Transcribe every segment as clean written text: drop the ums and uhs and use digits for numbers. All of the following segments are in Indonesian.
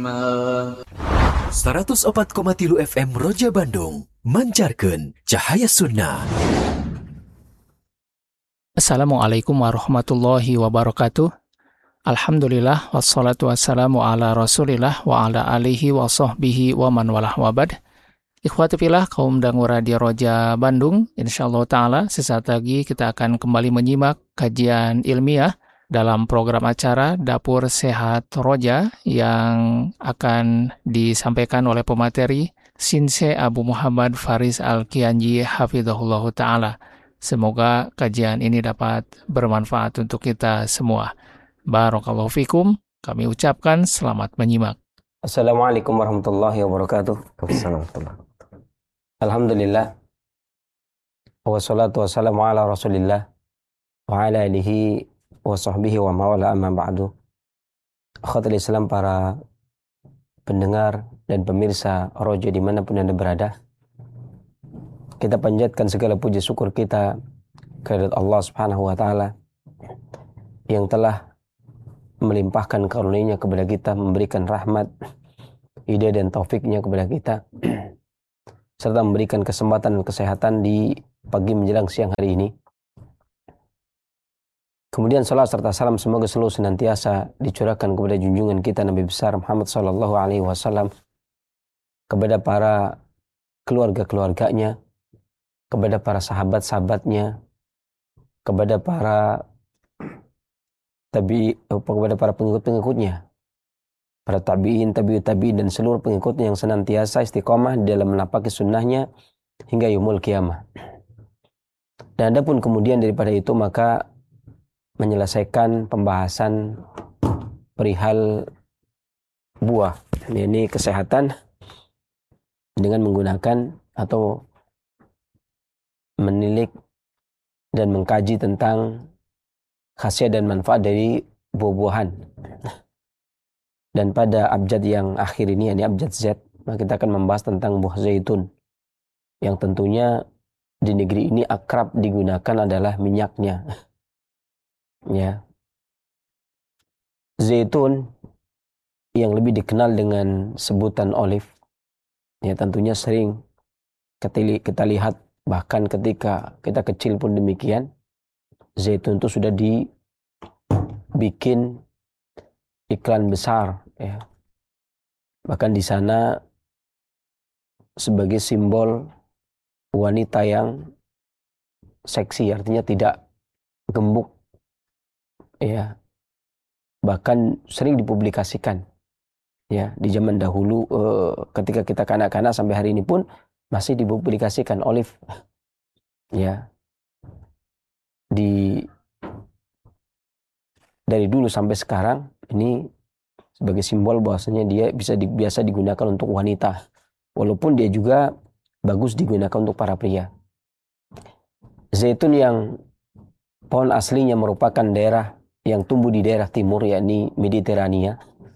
104,3 FM Roja Bandung mancarkan cahaya sunnah. Assalamualaikum warahmatullahi wabarakatuh. Alhamdulillah wassalatu wassalamu ala rasulillah wa ala alihi wa sahbihi wa man walah wabad. Ikhwati fillah kaum dangu Radio Roja Bandung, insyaallah ta'ala sesaat lagi kita akan kembali menyimak kajian ilmiah dalam program acara Dapur Sehat Roja yang akan disampaikan oleh pemateri Sinse Abu Muhammad Faris Al-Kianji hafizahullah ta'ala. Semoga kajian ini dapat bermanfaat untuk kita semua. Barakallahu fikum, kami ucapkan selamat menyimak. Assalamualaikum warahmatullahi wabarakatuh. Alhamdulillah. Wassalatu wassalamu ala rasulillah wa ala alihi wa sahbihi wa mawala amma ba'du. Akhwatul Islam, para pendengar dan pemirsa Roja dimanapun Anda berada, kita panjatkan segala puji syukur kita kepada Allah Subhanahu wa Ta'ala yang telah melimpahkan karunia-Nya kepada kita, memberikan rahmat, hidayah dan taufiknya kepada kita, serta memberikan kesempatan dan kesehatan di pagi menjelang siang hari ini. Kemudian salat serta salam semoga selalu senantiasa dicurahkan kepada junjungan kita Nabi besar Muhammad sallallahu alaihi wasallam, kepada para keluarga-keluarganya, kepada para sahabat-sahabatnya, kepada para pengikut-pengikutnya, para tabi'in, tabi'ut tabi'in, dan seluruh pengikutnya yang senantiasa istiqomah dalam menapaki sunnahnya hingga yaumul qiyamah. Dan adapun kemudian daripada itu, maka menyelesaikan pembahasan perihal buah, yakni kesehatan, dengan menggunakan atau menilik dan mengkaji tentang khasiat dan manfaat dari buah-buahan. Dan pada abjad yang akhir ini, yakni abjad Z, maka kita akan membahas tentang buah zaitun, yang tentunya di negeri ini akrab digunakan adalah minyaknya. Ya. Zaitun yang lebih dikenal dengan sebutan olive, ya tentunya sering kita lihat, bahkan ketika kita kecil pun demikian, zaitun itu sudah dibikin iklan besar, ya. Bahkan di sana sebagai simbol wanita yang seksi, artinya tidak gemuk, ya. Bahkan sering dipublikasikan, ya, di zaman dahulu, ketika kita kanak-kanak sampai hari ini pun masih dipublikasikan olive, ya. Dari dulu sampai sekarang ini sebagai simbol bahwasanya dia biasa digunakan untuk wanita, walaupun dia juga bagus digunakan untuk para pria. Zaitun yang pohon aslinya merupakan daerah yang tumbuh di daerah timur, yakni Mediterania,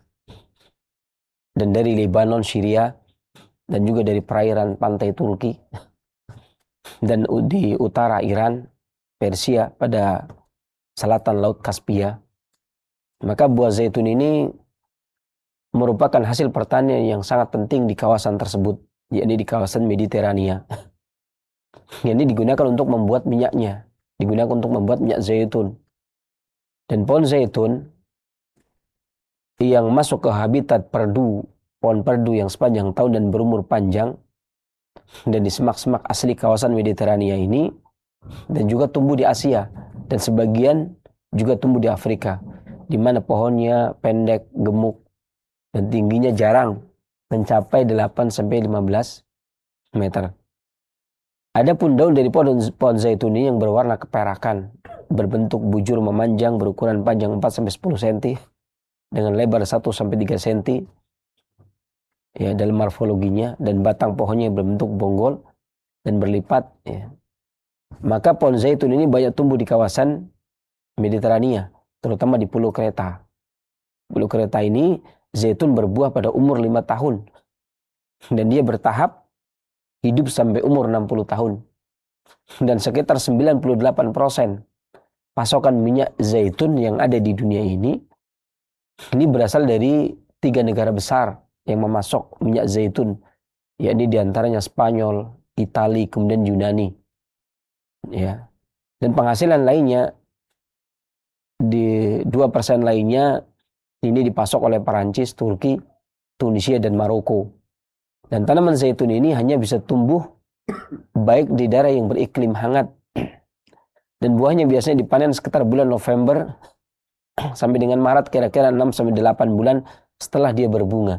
dan dari Lebanon, Syria, dan juga dari perairan pantai Turki, dan di utara Iran, Persia, pada selatan Laut Kaspia. Maka buah zaitun ini merupakan hasil pertanian yang sangat penting di kawasan tersebut, yakni di kawasan Mediterania. Ini digunakan untuk membuat minyaknya, digunakan untuk membuat minyak zaitun. Dan pohon zaitun yang masuk ke habitat perdu, pohon perdu yang sepanjang tahun dan berumur panjang, dan di semak-semak asli kawasan Mediterania ini, dan juga tumbuh di Asia, dan sebagian juga tumbuh di Afrika, di mana pohonnya pendek, gemuk, dan tingginya jarang mencapai 8-15 meter. Adapun daun dari pohon zaitun ini yang berwarna keperakan, berbentuk bujur memanjang, berukuran panjang 4-10 cm, dengan lebar 1-3 cm, ya, dalam morfologinya, dan batang pohonnya berbentuk bonggol dan berlipat, ya. Maka pohon zaitun ini banyak tumbuh di kawasan Mediterania, terutama di Pulau Kreta. Pulau Kreta ini zaitun berbuah pada umur 5 tahun. Dan dia bertahap hidup sampai umur 60 tahun. Dan sekitar 98% pasokan minyak zaitun yang ada di dunia ini berasal dari 3 negara besar yang memasok minyak zaitun, yakni diantaranya Spanyol, Itali, kemudian Yunani. Ya. Dan penghasilan lainnya di 2% lainnya ini dipasok oleh Perancis, Turki, Tunisia, dan Maroko. Dan tanaman zaitun ini hanya bisa tumbuh baik di daerah yang beriklim hangat. Dan buahnya biasanya dipanen sekitar bulan November sampai dengan Maret, kira-kira 6-8 bulan setelah dia berbunga.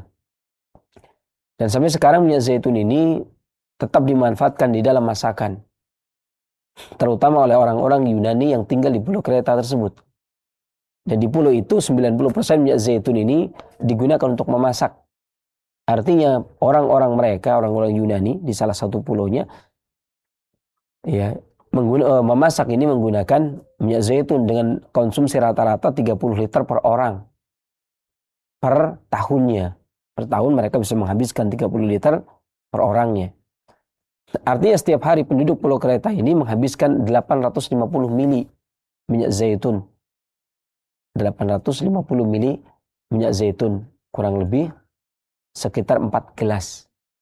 Dan sampai sekarang minyak zaitun ini tetap dimanfaatkan di dalam masakan, terutama oleh orang-orang Yunani yang tinggal di pulau Kreta tersebut. Dan di pulau itu 90% minyak zaitun ini digunakan untuk memasak. Artinya orang-orang mereka, orang-orang Yunani di salah satu pulaunya, ya, memasak ini menggunakan minyak zaitun dengan konsumsi rata-rata 30 liter per orang per tahunnya. Per tahun mereka bisa menghabiskan 30 liter per orangnya. Artinya setiap hari penduduk Pulau Kreta ini menghabiskan 850 mili minyak zaitun. 850 mili minyak zaitun, kurang lebih sekitar 4 gelas.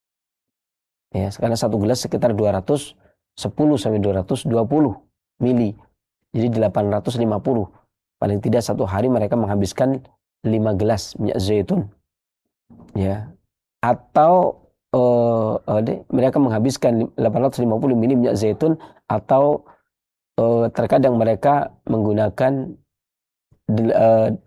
Ya, karena satu gelas sekitar 210 sampai 220 mili. Jadi 850. Paling tidak satu hari mereka menghabiskan 5 gelas minyak zaitun. Ya. Atau mereka menghabiskan 850 mili minyak zaitun, atau terkadang mereka menggunakan 8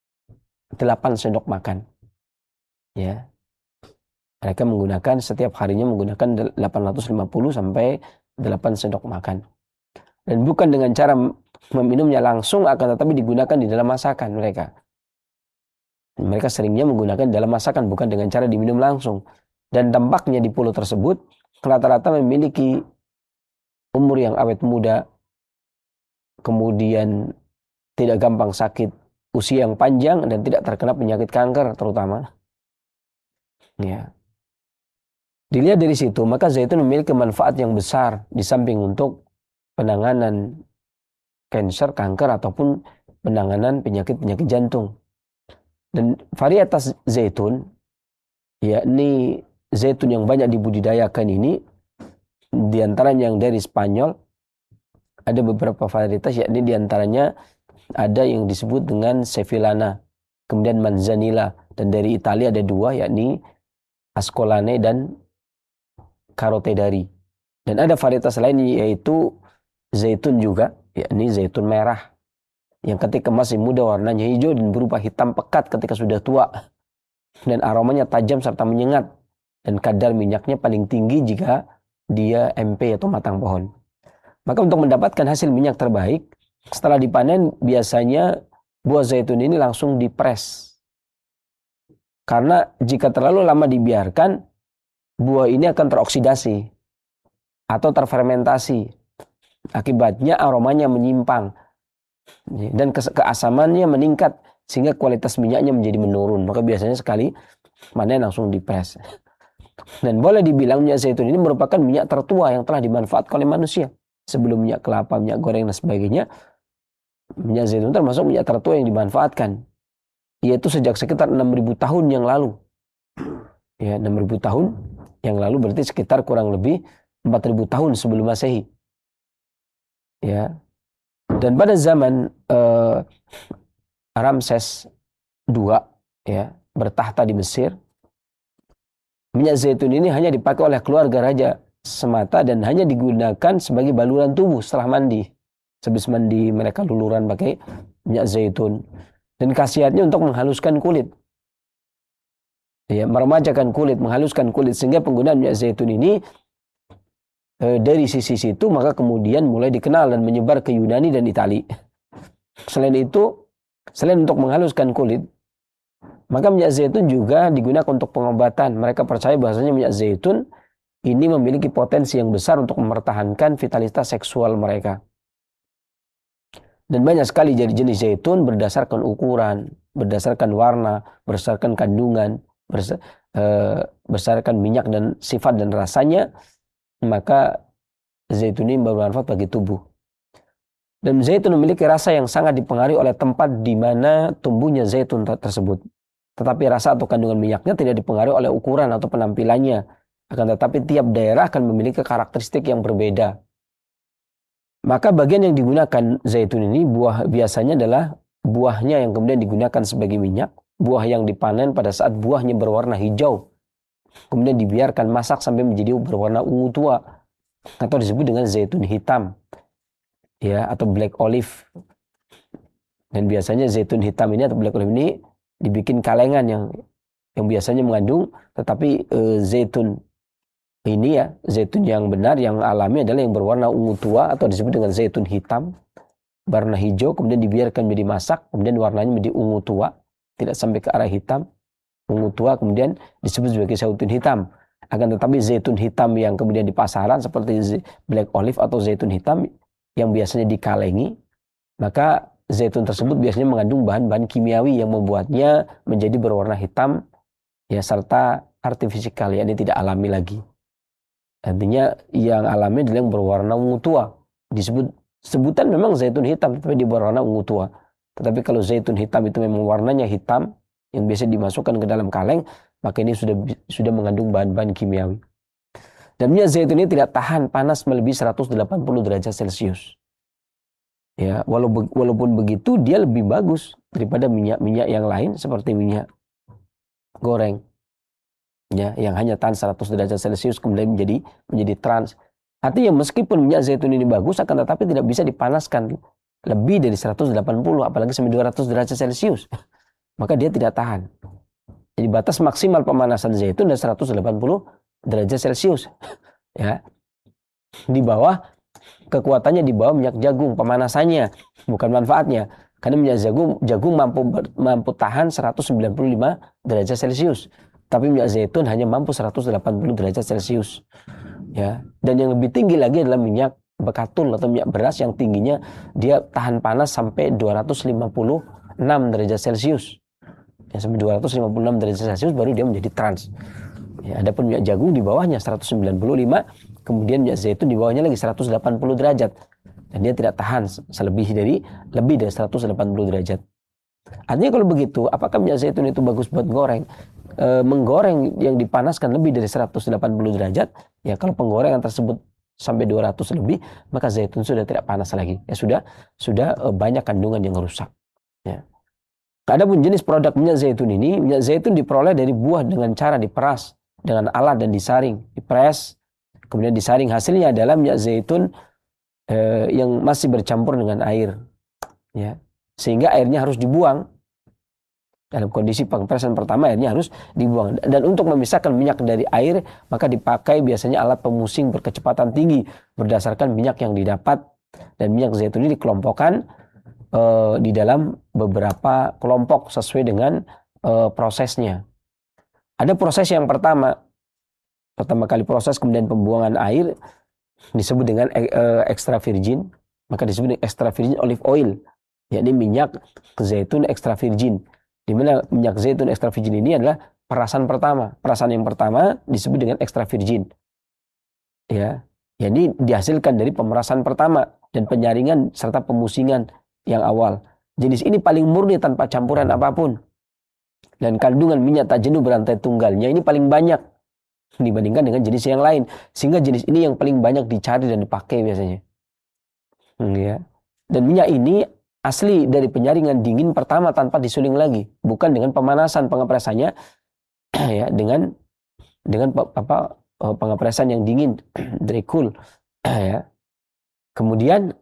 sendok makan. Ya. Mereka menggunakan setiap harinya menggunakan 850 sampai 8 sendok makan. Dan bukan dengan cara meminumnya langsung, akan tetapi digunakan di dalam masakan mereka. Mereka seringnya menggunakan dalam masakan, bukan dengan cara diminum langsung. Dan dampaknya di pulau tersebut rata-rata memiliki umur yang awet muda, kemudian tidak gampang sakit, usia yang panjang, dan tidak terkena penyakit kanker terutama. Ya. Dilihat dari situ, maka zaitun memiliki manfaat yang besar di samping untuk penanganan kanker, ataupun penanganan penyakit-penyakit jantung. Dan varietas zaitun, yakni zaitun yang banyak dibudidayakan ini, diantaranya yang dari Spanyol, ada beberapa varietas, yakni diantaranya ada yang disebut dengan Sevillana, kemudian Manzanilla, dan dari Italia ada 2, yakni Ascolane dan Carotedari. Dan ada varietas lain yaitu zaitun juga, yakni zaitun merah, yang ketika masih muda warnanya hijau dan berubah hitam pekat ketika sudah tua, dan aromanya tajam serta menyengat, dan kadar minyaknya paling tinggi jika dia MP atau matang pohon. Maka untuk mendapatkan hasil minyak terbaik, setelah dipanen biasanya buah zaitun ini langsung dipres. Karena jika terlalu lama dibiarkan, buah ini akan teroksidasi atau terfermentasi. Akibatnya aromanya menyimpang dan keasamannya meningkat sehingga kualitas minyaknya menjadi menurun. Maka biasanya sekali panen langsung dipres. Dan boleh dibilang minyak zaitun ini merupakan minyak tertua yang telah dimanfaatkan oleh manusia. Sebelum minyak kelapa, minyak goreng dan sebagainya, minyak zaitun termasuk minyak tertua yang dimanfaatkan. Yaitu sejak sekitar 6.000 tahun yang lalu. Ya, 6.000 tahun yang lalu berarti sekitar kurang lebih 4.000 tahun sebelum Masehi. Ya. Dan pada zaman Ramses II, ya, bertahta di Mesir, minyak zaitun ini hanya dipakai oleh keluarga raja semata dan hanya digunakan sebagai baluran tubuh setelah mandi. Habis mandi mereka luluran pakai minyak zaitun. Dan khasiatnya untuk menghaluskan kulit. Ya, meremajakan kulit, menghaluskan kulit, sehingga penggunaan minyak zaitun ini dari sisi situ maka kemudian mulai dikenal dan menyebar ke Yunani dan Itali. Selain itu, selain untuk menghaluskan kulit, maka minyak zaitun juga digunakan untuk pengobatan. Mereka percaya bahwasanya minyak zaitun ini memiliki potensi yang besar untuk mempertahankan vitalitas seksual mereka. Dan banyak sekali jenis zaitun berdasarkan ukuran, berdasarkan warna, berdasarkan kandungan, berdasarkan minyak dan sifat dan rasanya, maka zaitun ini bermanfaat bagi tubuh. Dan zaitun memiliki rasa yang sangat dipengaruhi oleh tempat di mana tumbuhnya zaitun tersebut. tetapi rasa atau kandungan minyaknya tidak dipengaruhi oleh ukuran atau penampilannya. Akan tetapi tiap daerah akan memiliki karakteristik yang berbeda. Maka bagian yang digunakan zaitun ini biasanya adalah buahnya yang kemudian digunakan sebagai minyak, buah yang dipanen pada saat buahnya berwarna hijau, kemudian dibiarkan masak sampai menjadi berwarna ungu tua, atau disebut dengan zaitun hitam, ya, atau black olive. Dan biasanya zaitun hitam ini atau black olive ini dibikin kalengan yang biasanya mengandung, tetapi zaitun ini, ya, zaitun yang benar, yang alami adalah yang berwarna ungu tua atau disebut dengan zaitun hitam, warna hijau, kemudian dibiarkan menjadi masak, kemudian warnanya menjadi ungu tua, tidak sampai ke arah hitam, ungu tua, kemudian disebut sebagai zaitun hitam. Akan tetapi zaitun hitam yang kemudian di pasaran seperti black olive atau zaitun hitam yang biasanya dikalengi, maka zaitun tersebut biasanya mengandung bahan-bahan kimiawi yang membuatnya menjadi berwarna hitam, ya, serta artificial, ya, ini tidak alami lagi. Artinya yang alami adalah yang berwarna ungu tua. Sebutan memang zaitun hitam, tapi di berwarna ungu tua. Tetapi kalau zaitun hitam itu memang warnanya hitam, yang biasa dimasukkan ke dalam kaleng, maka ini sudah mengandung bahan-bahan kimiawi. Dan minyak zaitun ini tidak tahan panas melebihi 180 derajat Celcius. Ya, walaupun begitu dia lebih bagus daripada minyak-minyak yang lain seperti minyak goreng. Ya, yang hanya tahan 100 derajat Celcius kemudian menjadi trans. Artinya meskipun minyak zaitun ini bagus, akan tetapi tidak bisa dipanaskan lebih dari 180, apalagi sampai 200 derajat Celcius. Maka dia tidak tahan. Jadi batas maksimal pemanasan zaitun adalah 180 derajat Celcius. Ya. Di bawah, kekuatannya di bawah minyak jagung, pemanasannya, bukan manfaatnya. Karena minyak jagung mampu tahan 195 derajat Celcius. Tapi minyak zaitun hanya mampu 180 derajat Celcius. Ya. Dan yang lebih tinggi lagi adalah minyak bekatul atau minyak beras yang tingginya dia tahan panas sampai 256 derajat Celcius. Ya, sampai 256 derajat Celcius baru dia menjadi trans. Ya, adapun minyak jagung di bawahnya 195, kemudian minyak zaitun di bawahnya lagi 180 derajat. Dan dia tidak tahan lebih dari 180 derajat. Artinya kalau begitu, apakah minyak zaitun itu bagus buat goreng? Menggoreng yang dipanaskan lebih dari 180 derajat, ya kalau penggorengan tersebut sampai 200 lebih, maka zaitun sudah tidak panas lagi. Ya sudah banyak kandungan yang rusak. Ya. Adapun jenis produk minyak zaitun ini, minyak zaitun diperoleh dari buah dengan cara diperas dengan alat dan disaring, dipres, kemudian disaring. Hasilnya adalah minyak zaitun yang masih bercampur dengan air. Ya. Sehingga airnya harus dibuang. Dalam kondisi pengepresan pertama airnya harus dibuang. Dan untuk memisahkan minyak dari air, maka dipakai biasanya alat pemusing berkecepatan tinggi berdasarkan minyak yang didapat. Dan minyak zaitun ini dikelompokkan di dalam beberapa kelompok sesuai dengan prosesnya. Ada proses yang pertama kali proses kemudian pembuangan air disebut dengan extra virgin, maka disebut dengan extra virgin olive oil, yakni minyak zaitun extra virgin. Di mana minyak zaitun extra virgin ini adalah perasan pertama. Perasan yang pertama disebut dengan extra virgin. Ya, yakni dihasilkan dari pemerasan pertama dan penyaringan serta pemusingan yang awal. Jenis ini paling murni tanpa campuran apapun. Dan kandungan minyak tak jenuh berantai tunggalnya ini paling banyak dibandingkan dengan jenis yang lain. Sehingga jenis ini yang paling banyak dicari dan dipakai biasanya. Ya. Dan minyak ini asli dari penyaringan dingin pertama tanpa disuling lagi, bukan dengan pemanasan pengepresannya, ya, dengan pengepresan yang dingin dari cool, ya. Kemudian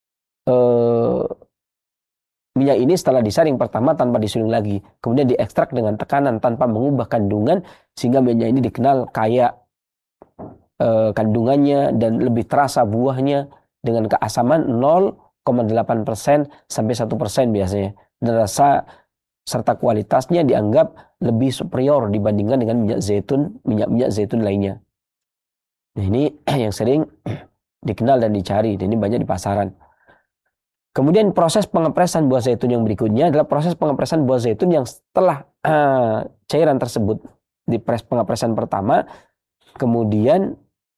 minyak ini setelah disaring pertama tanpa disuling lagi, kemudian diekstrak dengan tekanan tanpa mengubah kandungan, sehingga minyak ini dikenal kaya kandungannya dan lebih terasa buahnya dengan keasaman 0,8% sampai 1% biasanya. Dan rasa serta kualitasnya dianggap lebih superior dibandingkan dengan minyak zaitun lainnya. Nah, ini yang sering dikenal dan dicari, dan ini banyak di pasaran. Kemudian proses pengepresan buah zaitun yang berikutnya adalah proses pengepresan buah zaitun yang setelah cairan tersebut dipres pengepresan pertama, kemudian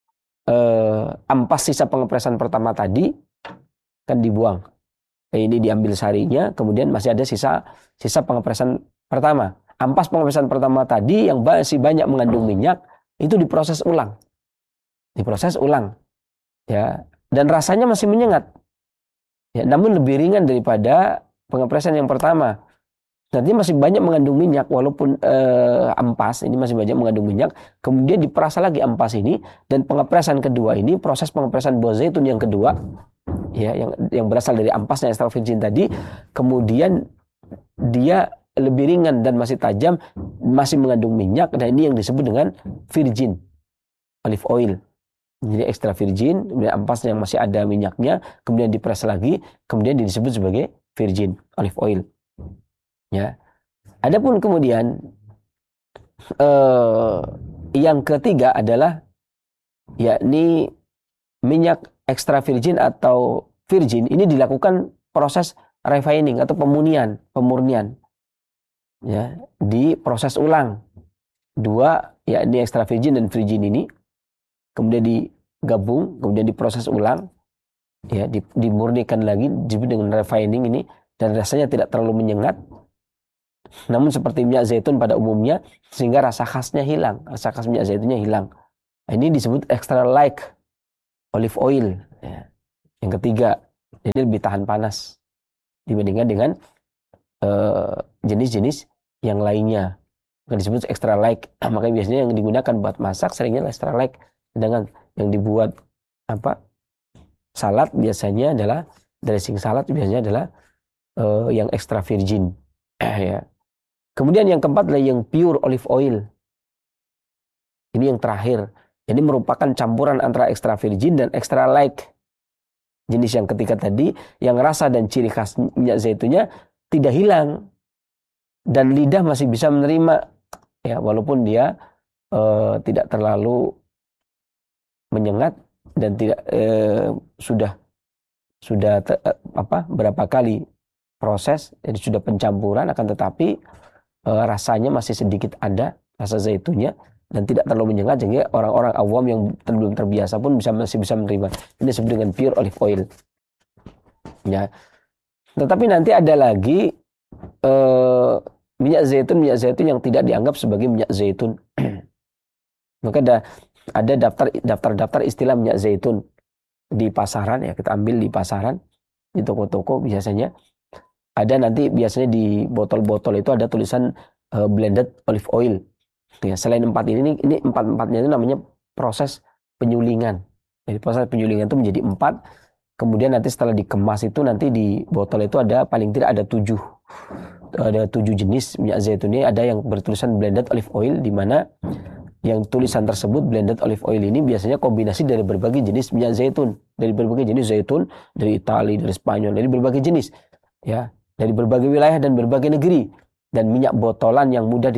ampas sisa pengepresan pertama tadi kan dibuang. Ini diambil sarinya, kemudian masih ada sisa pengepresan pertama. ampas pengepresan pertama tadi yang masih banyak mengandung minyak itu diproses ulang. Diproses ulang. Ya, dan rasanya masih menyengat. Ya, namun lebih ringan daripada pengepresan yang pertama. Nanti masih banyak mengandung minyak walaupun ampas ini masih banyak mengandung minyak. Kemudian diperasa lagi ampas ini dan pengepresan kedua ini proses pengepresan buah zaitun yang kedua ya yang berasal dari ampasnya extra virgin tadi, kemudian dia lebih ringan dan masih tajam, masih mengandung minyak, dan ini yang disebut dengan virgin olive oil. Jadi extra virgin, kemudian ampasnya yang masih ada minyaknya, kemudian diperas lagi, kemudian disebut sebagai virgin olive oil. Ya. Adapun kemudian yang ketiga adalah yakni minyak extra virgin atau virgin ini dilakukan proses refining atau pemurnian. Ya, diproses ulang. Dua yakni extra virgin dan virgin ini kemudian digabung, kemudian diproses ulang. Ya, dimurnikan lagi disebut dengan refining ini, dan rasanya tidak terlalu menyengat. Namun seperti minyak zaitun pada umumnya, sehingga rasa khasnya hilang, rasa khas minyak zaitunnya hilang. Ini disebut extra light olive oil. Ya. Yang ketiga, ini lebih tahan panas dibandingkan dengan jenis-jenis yang lainnya. Yang disebut extra light. Makanya biasanya yang digunakan buat masak seringnya extra light. Sedangkan yang dibuat salad biasanya adalah dressing salad biasanya adalah yang extra virgin. Ya. Kemudian yang keempat adalah yang pure olive oil. Ini yang terakhir. Ini merupakan campuran antara extra virgin dan extra light. Jenis yang ketiga tadi, yang rasa dan ciri khas minyak zaitunnya tidak hilang. Dan lidah masih bisa menerima. Ya, walaupun dia tidak terlalu menyengat dan tidak sudah berapa kali proses, jadi sudah pencampuran, akan tetapi rasanya masih sedikit ada rasa zaitunnya dan tidak terlalu menyengat, sehingga orang-orang awam yang belum terbiasa pun masih bisa menerima. Ini disebut dengan pure olive oil. Ya. Tetapi nanti ada lagi minyak zaitun yang tidak dianggap sebagai minyak zaitun. Maka ada daftar istilah minyak zaitun di pasaran, ya kita ambil di pasaran, di toko-toko biasanya. Ada nanti biasanya di botol-botol itu ada tulisan blended olive oil. Ya, selain ini empat-empatnya itu namanya proses penyulingan. Jadi proses penyulingan itu menjadi 4. Kemudian nanti setelah dikemas itu nanti di botol itu ada paling tidak ada 7 jenis minyak zaitun. Ini ada yang bertulisan blended olive oil, di mana yang tulisan tersebut blended olive oil ini biasanya kombinasi dari berbagai jenis minyak zaitun, dari berbagai jenis zaitun, dari Italia, dari Spanyol, dari berbagai jenis. Ya. Dari berbagai wilayah dan berbagai negeri, dan minyak botolan yang mudah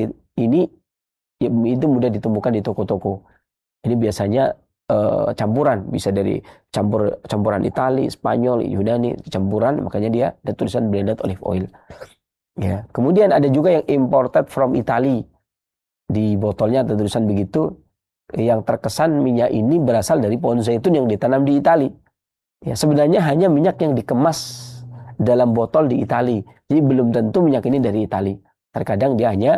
itu mudah ditemukan di toko-toko. Ini biasanya campuran, bisa dari campuran Italia, Spanyol, Yunani, campuran, makanya dia ada tulisan blended olive oil. Ya. Kemudian ada juga yang imported from Italy, di botolnya ada tulisan begitu, yang terkesan minyak ini berasal dari pohon zaitun yang ditanam di Italia. Ya, sebenarnya hanya minyak yang dikemas dalam botol di Italia. Jadi belum tentu minyak ini dari Italia. Terkadang dia hanya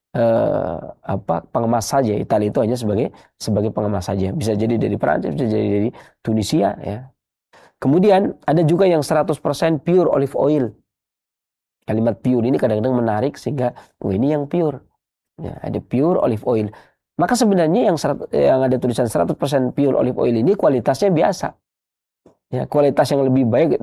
pengemas saja. Italia itu hanya sebagai pengemas saja. Bisa jadi dari Perancis, bisa jadi dari Tunisia, ya. Kemudian ada juga yang 100% pure olive oil. Kalimat pure ini kadang-kadang menarik sehingga ini yang pure. Ya, ada pure olive oil. Maka sebenarnya yang ada tulisan 100% pure olive oil ini kualitasnya biasa. Ya, kualitas yang lebih baik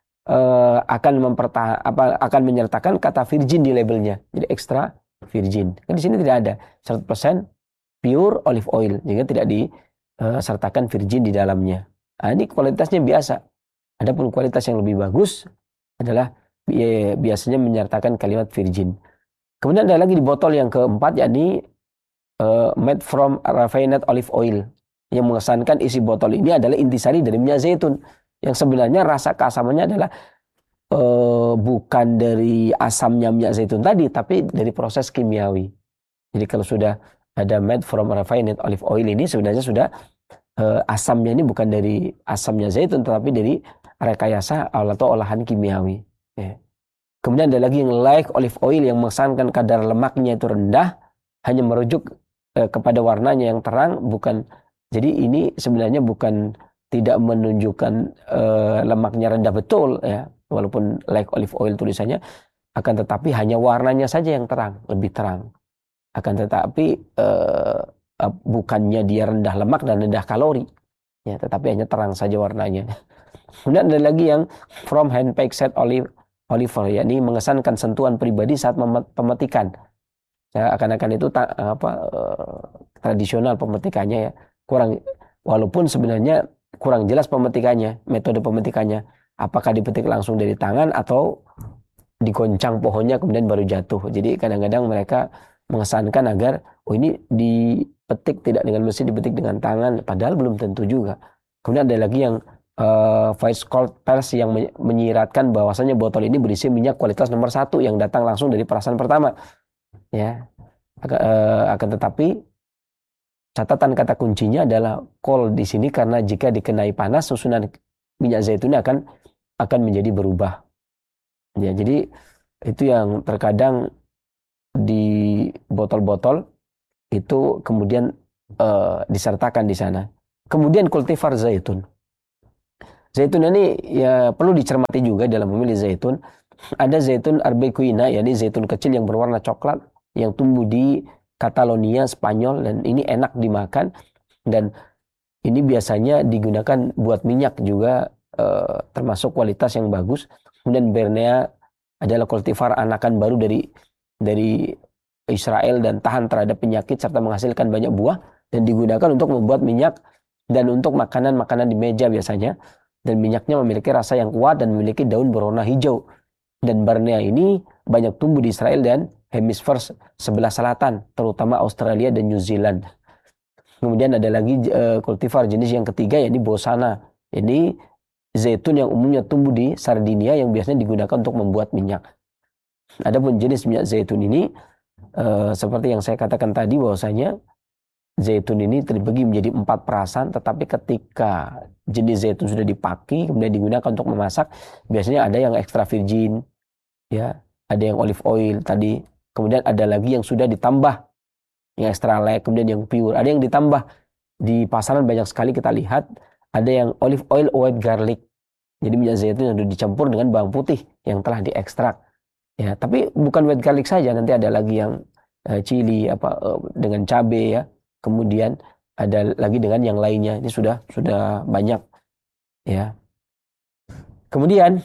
akan menyertakan kata virgin di labelnya. Jadi extra virgin. Kan di sini tidak ada 100% pure olive oil, jadi tidak disertakan virgin di dalamnya. Nah, ini kualitasnya biasa. Adapun kualitas yang lebih bagus adalah biasanya menyertakan kalimat virgin. Kemudian ada lagi di botol yang keempat, yakni made from refined olive oil, yang mengesankan isi botol ini adalah intisari dari minyak zaitun, yang sebenarnya rasa keasamannya adalah bukan dari asamnya minyak zaitun tadi, tapi dari proses kimiawi. Jadi kalau sudah ada made from refined olive oil ini sebenarnya sudah asamnya ini bukan dari asamnya zaitun, tetapi dari rekayasa atau olahan kimiawi. Ya. Kemudian ada lagi yang like olive oil yang mengesankan kadar lemaknya itu rendah, hanya merujuk kepada warnanya yang terang, bukan. Jadi ini sebenarnya bukan tidak menunjukkan lemaknya rendah betul ya, walaupun like olive oil tulisannya, akan tetapi hanya warnanya saja yang terang, lebih terang. Akan tetapi bukannya dia rendah lemak dan rendah kalori, ya, tetapi hanya terang saja warnanya. Kemudian ada lagi yang from hand pack set Oliver, yakni mengesankan sentuhan pribadi saat pemetikan. Ya, akan-akan itu tradisional pemetikannya ya, kurang, walaupun sebenarnya kurang jelas pemetikannya, metode pemetikannya, apakah dipetik langsung dari tangan atau digoncang pohonnya kemudian baru jatuh. Jadi kadang-kadang mereka mengesankan agar ini dipetik tidak dengan mesin, dipetik dengan tangan, padahal belum tentu juga. Kemudian ada lagi yang Vice Cold Press yang menyiratkan bahwasanya botol ini berisi minyak kualitas nomor 1 yang datang langsung dari perasan pertama. Ya, akan tetapi catatan kata kuncinya adalah cold di sini, karena jika dikenai panas susunan minyak zaitun akan menjadi berubah. Ya, jadi itu yang terkadang di botol-botol itu kemudian disertakan di sana. Kemudian kultivar zaitun. Zaitun ini ya perlu dicermati juga dalam memilih zaitun. Ada zaitun arbequina, yakni zaitun kecil yang berwarna coklat yang tumbuh di Catalonia, Spanyol, dan ini enak dimakan dan ini biasanya digunakan buat minyak juga, termasuk kualitas yang bagus. Kemudian Bernea adalah kultivar anakan baru dari Israel dan tahan terhadap penyakit serta menghasilkan banyak buah dan digunakan untuk membuat minyak dan untuk makanan-makanan di meja biasanya. Dan minyaknya memiliki rasa yang kuat dan memiliki daun berwarna hijau. Dan Bernea ini banyak tumbuh di Israel dan hemisfer sebelah selatan, terutama Australia dan New Zealand. Kemudian ada lagi kultivar jenis yang ketiga, yakni Bosana. Ini zaitun yang umumnya tumbuh di Sardinia yang biasanya digunakan untuk membuat minyak. Adapun jenis minyak zaitun ini seperti yang saya katakan tadi, bahwasanya zaitun ini terbagi menjadi 4 perasan, tetapi ketika jenis zaitun sudah dipakai kemudian digunakan untuk memasak, biasanya ada yang extra virgin, ya, ada yang olive oil tadi, kemudian ada lagi yang sudah ditambah, yang extra light, kemudian yang pure, ada yang ditambah. Di pasaran banyak sekali kita lihat ada yang olive oil white garlic, jadi minyak zaitun yang sudah dicampur dengan bawang putih yang telah diekstrak, ya. Tapi bukan white garlic saja, nanti ada lagi yang chili dengan cabai, ya. Kemudian ada lagi dengan yang lainnya. Ini sudah banyak, ya. Kemudian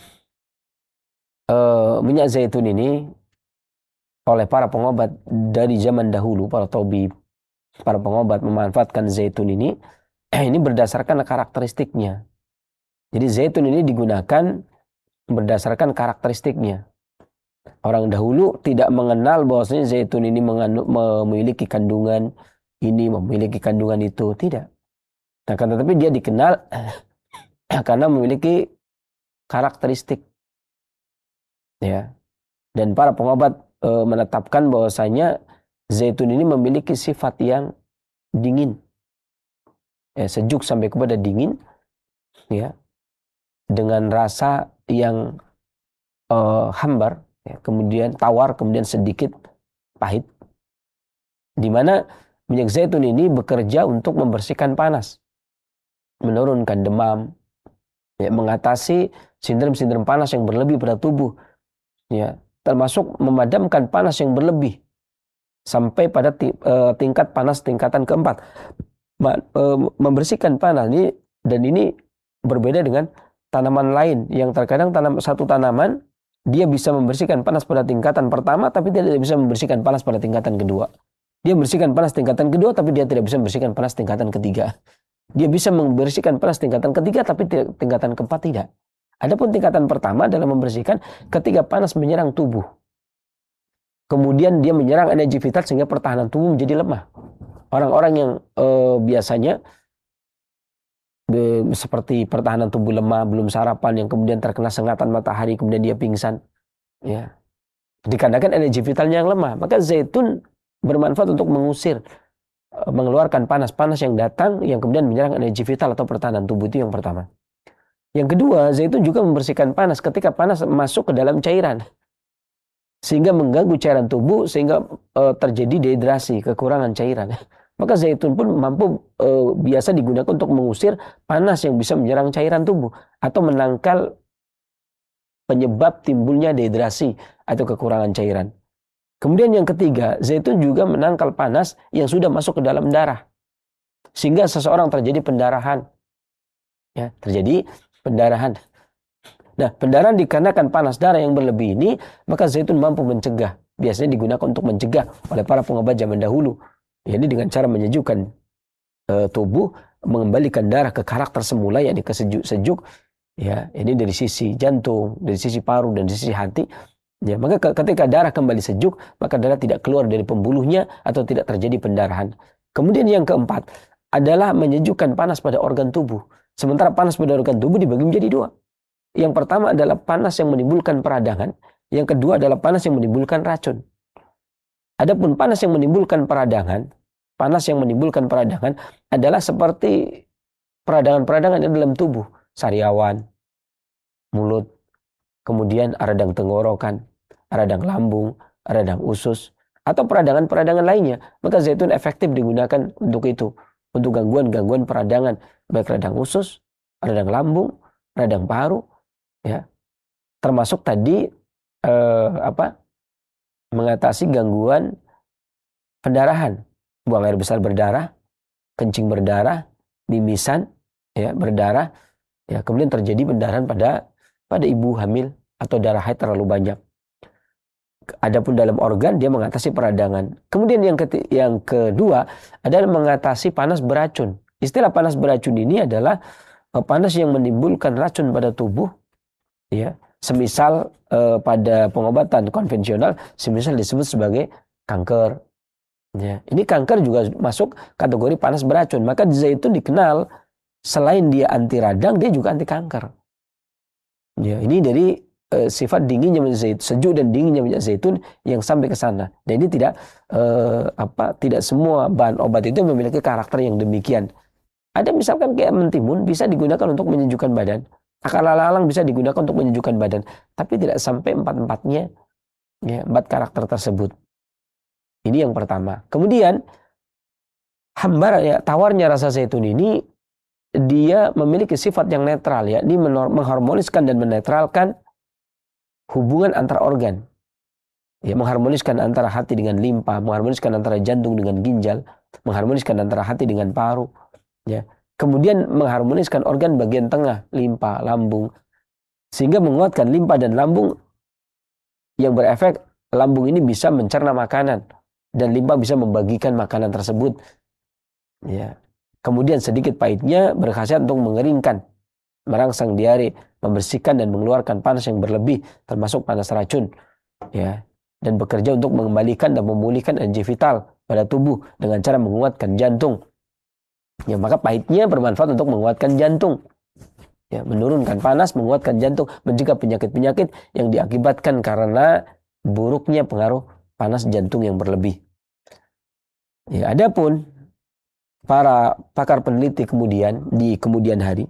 minyak zaitun ini oleh para pengobat dari zaman dahulu, para tabib, para pengobat memanfaatkan zaitun ini berdasarkan karakteristiknya. Jadi zaitun ini digunakan berdasarkan karakteristiknya. Orang dahulu tidak mengenal bahwasanya zaitun ini memiliki kandungan ini, memiliki kandungan itu, tidak. Nah, tetapi dia dikenal karena memiliki karakteristik, ya. Dan para pengobat menetapkan bahwasanya zaitun ini memiliki sifat yang dingin, ya, sejuk sampai kepada dingin, ya, dengan rasa yang hambar, ya, kemudian tawar, kemudian sedikit pahit, di mana minyak zaitun ini bekerja untuk membersihkan panas, menurunkan demam, ya, mengatasi sindrom-sindrom panas yang berlebih pada tubuh, ya, termasuk memadamkan panas yang berlebih sampai pada tingkat panas tingkatan keempat. Membersihkan panas ini, dan ini berbeda dengan tanaman lain yang terkadang satu tanaman dia bisa membersihkan panas pada tingkatan pertama tapi tidak bisa membersihkan panas pada tingkatan kedua. Dia membersihkan panas tingkatan kedua, tapi dia tidak bisa membersihkan panas tingkatan ketiga. Dia bisa membersihkan panas tingkatan ketiga, tapi tingkatan keempat tidak. Adapun tingkatan pertama adalah membersihkan ketika panas menyerang tubuh. Kemudian dia menyerang energi vital sehingga pertahanan tubuh menjadi lemah. Orang-orang yang biasanya seperti pertahanan tubuh lemah, belum sarapan, yang kemudian terkena sengatan matahari, kemudian dia pingsan, ya, dikarenakan energi vitalnya yang lemah. Maka zaitun bermanfaat untuk mengusir, mengeluarkan panas-panas yang datang, yang kemudian menyerang energi vital atau pertahanan tubuh. Itu yang pertama. Yang kedua, zaitun juga membersihkan panas ketika panas masuk ke dalam cairan. sehingga mengganggu cairan tubuh sehingga terjadi dehidrasi, kekurangan cairan. Maka zaitun pun mampu biasa digunakan untuk mengusir panas yang bisa menyerang cairan tubuh atau menangkal penyebab timbulnya dehidrasi atau kekurangan cairan. Kemudian yang ketiga, zaitun juga menangkal panas yang sudah masuk ke dalam darah. Sehingga seseorang terjadi pendarahan. Ya, terjadi pendarahan. Nah, pendarahan dikarenakan panas darah yang berlebih ini, maka zaitun mampu mencegah. Biasanya digunakan untuk mencegah oleh para pengobat zaman dahulu. Jadi dengan cara menyejukkan tubuh, mengembalikan darah ke karakter semula, yakni ke sejuk-sejuk. Ya, ini dari sisi jantung, dari sisi paru, dan dari sisi hati. Ya, maka ketika darah kembali sejuk, maka darah tidak keluar dari pembuluhnya atau tidak terjadi pendarahan. Kemudian yang keempat adalah menyejukkan panas pada organ tubuh. Sementara panas pada organ tubuh dibagi menjadi dua. Yang pertama adalah panas yang menimbulkan peradangan. Yang kedua adalah panas yang menimbulkan racun. Adapun panas yang menimbulkan peradangan adalah seperti peradangan-peradangan yang dalam tubuh. Sariawan, mulut, kemudian radang tenggorokan, radang lambung, radang usus, atau peradangan-peradangan lainnya. Maka zaitun efektif digunakan untuk itu. Untuk gangguan-gangguan peradangan. Baik radang usus, radang lambung, radang paru. Ya, termasuk tadi mengatasi gangguan pendarahan. Buang air besar berdarah, kencing berdarah, mimisan ya berdarah. Ya, kemudian terjadi pendarahan pada ibu hamil atau darah haid terlalu banyak. Adapun dalam organ dia mengatasi peradangan. Kemudian yang kedua adalah mengatasi panas beracun. Istilah panas beracun ini adalah panas yang menimbulkan racun pada tubuh. Ya, semisal pada pengobatan konvensional, semisal disebut sebagai kanker. Ya, ini kanker juga masuk kategori panas beracun. Maka zaitun dikenal selain dia anti radang, dia juga anti kanker. Ya, ini dari sifat dinginnya minyak zaitun, sejuk dan dinginnya minyak zaitun yang sampai ke sana. Dan ini tidak semua bahan obat itu memiliki karakter yang demikian. Ada misalkan kayak mentimun bisa digunakan untuk menyejukkan badan. Akar lalang bisa digunakan untuk menyejukkan badan. Tapi tidak sampai empat karakter tersebut. Ini yang pertama. Kemudian tawarnya rasa zaitun ini dia memiliki sifat yang netral, yakni mengharmoniskan dan menetralkan hubungan antar organ. Ya, mengharmoniskan antara hati dengan limpa, mengharmoniskan antara jantung dengan ginjal, mengharmoniskan antara hati dengan paru. Ya. Kemudian mengharmoniskan organ bagian tengah, limpa, lambung. Sehingga menguatkan limpa dan lambung yang berefek lambung ini bisa mencerna makanan. Dan limpa bisa membagikan makanan tersebut. Ya. Kemudian sedikit pahitnya berkhasiat untuk mengeringkan, merangsang diare, membersihkan dan mengeluarkan panas yang berlebih, termasuk panas racun. Ya. Dan bekerja untuk mengembalikan dan memulihkan energi vital pada tubuh dengan cara menguatkan jantung. Ya, maka pahitnya bermanfaat untuk menguatkan jantung. Ya, menurunkan panas, menguatkan jantung, mencegah penyakit-penyakit yang diakibatkan karena buruknya pengaruh panas jantung yang berlebih. Ya, adapun para pakar peneliti kemudian di kemudian hari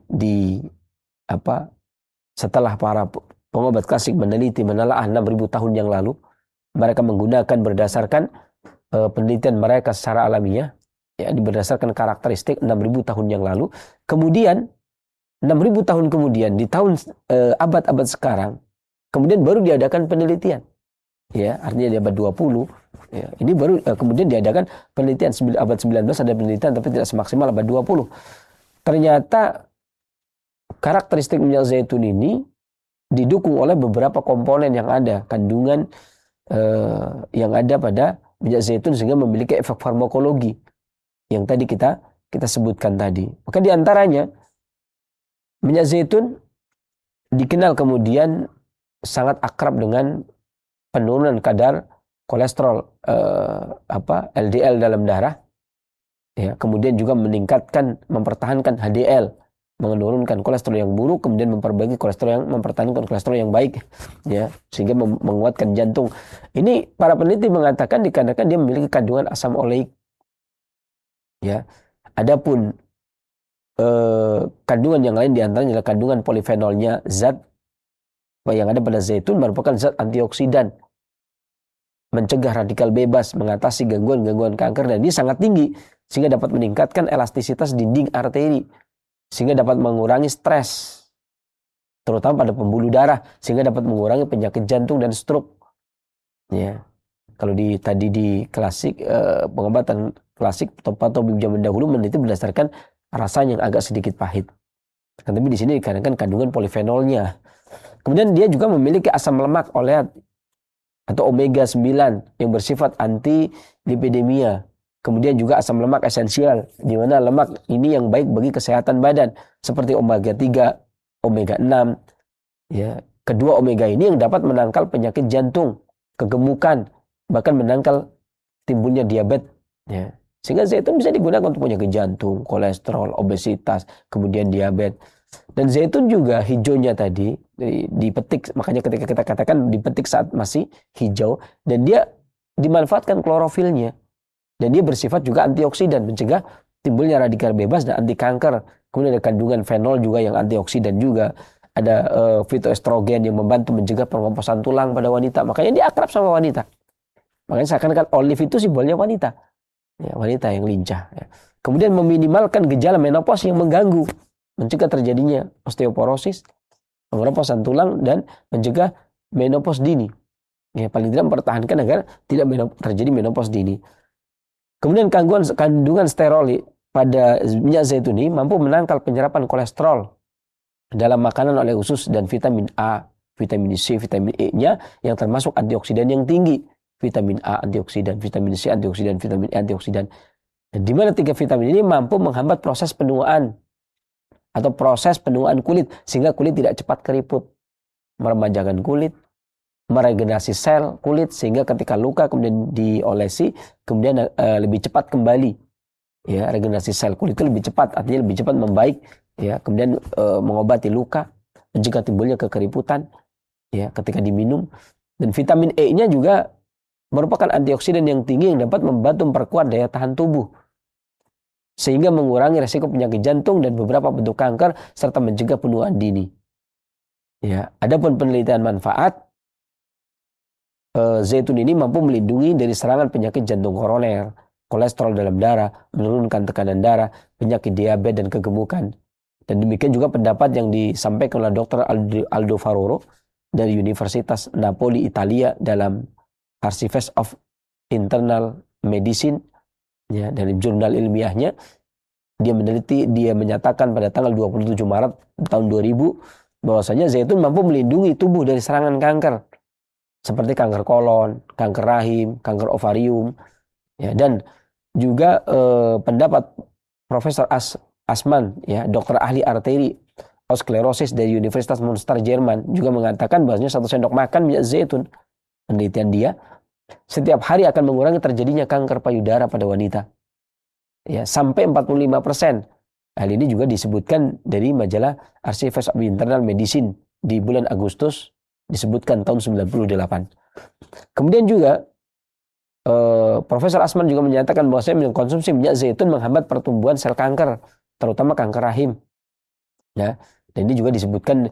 setelah para pengobat klasik menelaah 6.000 tahun yang lalu, mereka menggunakan berdasarkan penelitian mereka secara alamiah, ya, berdasarkan karakteristik 6.000 tahun yang lalu. Kemudian 6.000 tahun kemudian di tahun abad-abad sekarang, kemudian baru diadakan penelitian. Ya, artinya di abad 20. Ya, ini baru kemudian diadakan penelitian abad 19 ada penelitian tapi tidak semaksimal abad 20. Ternyata karakteristik minyak zaitun ini didukung oleh beberapa komponen yang ada, kandungan yang ada pada minyak zaitun sehingga memiliki efek farmakologi yang tadi kita sebutkan tadi. Maka di antaranya minyak zaitun dikenal kemudian sangat akrab dengan penurunan kadar kolesterol LDL dalam darah, ya, kemudian juga mempertahankan HDL, menurunkan kolesterol yang buruk, kemudian mempertahankan kolesterol yang baik, ya, sehingga menguatkan jantung. Ini para peneliti mengatakan dikarenakan dia memiliki kandungan asam oleik, ya. Adapun kandungan yang lain diantaranya adalah kandungan polifenolnya, zat yang ada pada zaitun merupakan zat antioksidan mencegah radikal bebas, mengatasi gangguan-gangguan kanker, dan ini sangat tinggi sehingga dapat meningkatkan elastisitas dinding arteri, sehingga dapat mengurangi stres terutama pada pembuluh darah, sehingga dapat mengurangi penyakit jantung dan stroke. Ya. Kalau tadi di klasik pengobatan klasik atau patologi zaman dahulu meneliti berdasarkan rasa yang agak sedikit pahit. Tapi di sini dikarenakan kandungan polifenolnya. Kemudian dia juga memiliki asam lemak oleat atau omega 9 yang bersifat anti lipidemia. Kemudian juga asam lemak esensial, di mana lemak ini yang baik bagi kesehatan badan, seperti omega 3, omega 6. Ya, kedua omega ini yang dapat menangkal penyakit jantung, kegemukan, bahkan menangkal timbulnya diabetes. Ya. Sehingga zaitun bisa digunakan untuk penyakit jantung, kolesterol, obesitas, kemudian diabetes. Dan zaitun juga hijaunya tadi dipetik, makanya ketika kita katakan dipetik saat masih hijau, dan dia dimanfaatkan klorofilnya, dan dia bersifat juga antioksidan, mencegah timbulnya radikal bebas dan anti kanker. Kemudian ada kandungan fenol juga yang antioksidan juga, ada fitoestrogen yang membantu mencegah pengomposan tulang pada wanita, makanya dia akrab sama wanita. Makanya seakan-akan olive itu simbolnya wanita, ya, wanita yang lincah. Ya. Kemudian meminimalkan gejala menopause yang mengganggu, mencegah terjadinya osteoporosis, pengeroposan tulang, dan mencegah menopause dini. Ya, paling tidak mempertahankan agar tidak terjadi menopause dini. Kemudian kandungan sterol pada minyak zaitun ini mampu menangkal penyerapan kolesterol dalam makanan oleh usus, dan vitamin A, vitamin C, vitamin E-nya yang termasuk antioksidan yang tinggi. Vitamin A antioksidan, vitamin C antioksidan, vitamin E antioksidan. Dan di mana 3 vitamin ini mampu menghambat proses penuaan atau proses penuaan kulit, sehingga kulit tidak cepat keriput, meremajakan kulit, meregenerasi sel kulit, sehingga ketika luka kemudian diolesi, kemudian lebih cepat kembali. Ya, regenerasi sel kulit itu lebih cepat, artinya lebih cepat membaik. Ya, kemudian mengobati luka, mencegah timbulnya kekeriputan. Ya, ketika diminum. Dan vitamin E-nya juga merupakan antioksidan yang tinggi yang dapat membantu memperkuat daya tahan tubuh, sehingga mengurangi resiko penyakit jantung dan beberapa bentuk kanker serta mencegah penuaan dini. Ya, adapun penelitian manfaat, zaitun ini mampu melindungi dari serangan penyakit jantung koroner, kolesterol dalam darah, menurunkan tekanan darah, penyakit diabetes dan kegemukan. Dan demikian juga pendapat yang disampaikan oleh Dr. Aldo Faroro dari Universitas Napoli, Italia, dalam Archives of Internal Medicine, ya, dari jurnal ilmiahnya. Dia menyatakan pada tanggal 27 Maret tahun 2000 bahwasanya zaitun mampu melindungi tubuh dari serangan kanker seperti kanker kolon, kanker rahim, kanker ovarium, ya. Dan juga pendapat Profesor Asman, ya, dokter ahli arteri osklerosis dari Universitas Münster Jerman, juga mengatakan bahwasanya 1 sendok makan minyak zaitun, penelitian dia, setiap hari akan mengurangi terjadinya kanker payudara pada wanita, ya, sampai 45%. Hal ini juga disebutkan dari majalah Archives of Internal Medicine di bulan Agustus, disebutkan tahun 98. Kemudian juga Profesor Asman juga menyatakan bahwasanya mengkonsumsi minyak zaitun menghambat pertumbuhan sel kanker, terutama kanker rahim. Ya, dan ini juga disebutkan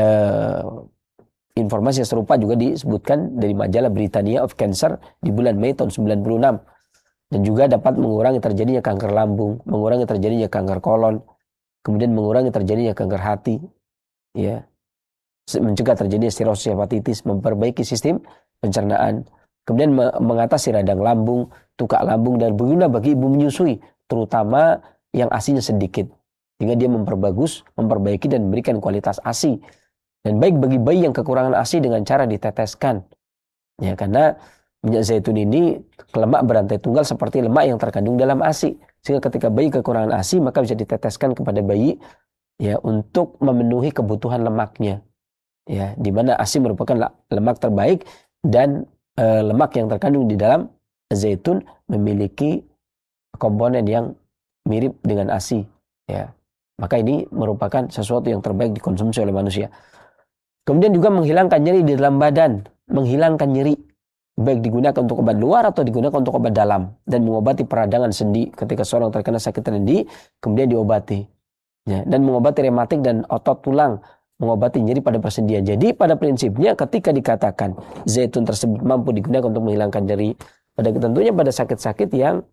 informasi yang serupa juga disebutkan dari majalah Britannia of Cancer di bulan Mei tahun 96. Dan juga dapat mengurangi terjadinya kanker lambung, mengurangi terjadinya kanker kolon, kemudian mengurangi terjadinya kanker hati, ya, mencegah terjadinya sirosis hepatitis, memperbaiki sistem pencernaan, kemudian mengatasi radang lambung, tukak lambung, dan berguna bagi ibu menyusui, terutama yang ASI-nya sedikit, sehingga dia memperbaiki dan memberikan kualitas ASI. Dan baik bagi bayi yang kekurangan ASI dengan cara diteteskan. Ya, karena minyak zaitun ini lemak berantai tunggal seperti lemak yang terkandung dalam ASI. Sehingga ketika bayi kekurangan ASI, maka bisa diteteskan kepada bayi, ya, untuk memenuhi kebutuhan lemaknya. Ya, di mana ASI merupakan lemak terbaik, dan lemak yang terkandung di dalam zaitun memiliki komponen yang mirip dengan ASI. Ya. Maka ini merupakan sesuatu yang terbaik dikonsumsi oleh manusia. Kemudian juga menghilangkan nyeri di dalam badan, menghilangkan nyeri, baik digunakan untuk obat luar atau digunakan untuk obat dalam, dan mengobati peradangan sendi ketika seorang terkena sakit sendi, kemudian diobati. Ya, dan mengobati rematik dan otot tulang, mengobati nyeri pada persendian. Jadi pada prinsipnya ketika dikatakan zaitun tersebut mampu digunakan untuk menghilangkan nyeri, tentunya pada sakit-sakit yang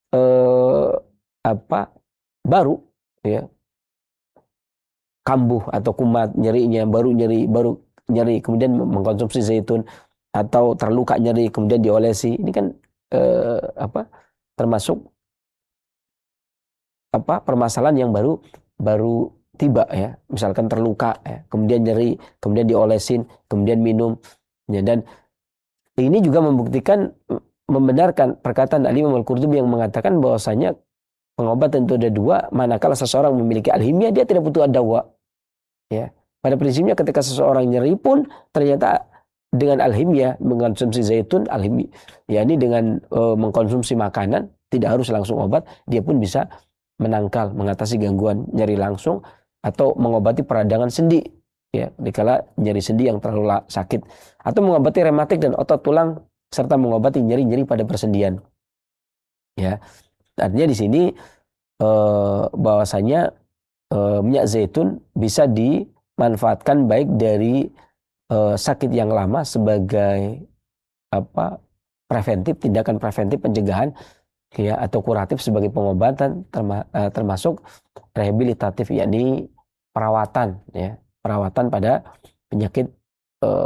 baru, ya, kambuh atau kumat nyerinya, baru nyeri kemudian mengkonsumsi zaitun, atau terluka nyeri kemudian diolesi, ini kan termasuk permasalahan yang baru tiba, ya. Misalkan terluka, ya, kemudian nyeri, kemudian diolesin, kemudian minum, ya. Dan ini juga membuktikan, membenarkan perkataan Al-Imam Al-Qurtubi yang mengatakan bahwasanya pengobatan itu ada dua. Manakala seseorang memiliki al-himyah, dia tidak butuh ad-dawa, ya. Pada prinsipnya ketika seseorang nyeri pun ternyata dengan al-himyah, mengkonsumsi zaitun, al-himyah, yakni dengan mengkonsumsi makanan, tidak harus langsung obat, dia pun bisa menangkal, mengatasi gangguan nyeri langsung, atau mengobati peradangan sendi, ya, dikala nyeri sendi yang terlalu sakit, atau mengobati rematik dan otot tulang, serta mengobati nyeri-nyeri pada persendian, ya. Artinya di sini bahwasanya minyak zaitun bisa dimanfaatkan baik dari sakit yang lama sebagai preventif, tindakan preventif pencegahan, ya, atau kuratif sebagai pengobatan, termasuk rehabilitatif, yakni perawatan, ya, perawatan pada penyakit